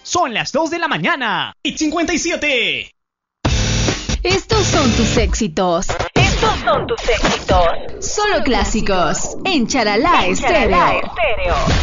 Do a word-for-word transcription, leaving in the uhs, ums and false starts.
Son las dos de la mañana y cincuenta y siete. Estos son tus éxitos. Estos son tus éxitos. Solo clásicos en Charalá Estéreo. Estéreo.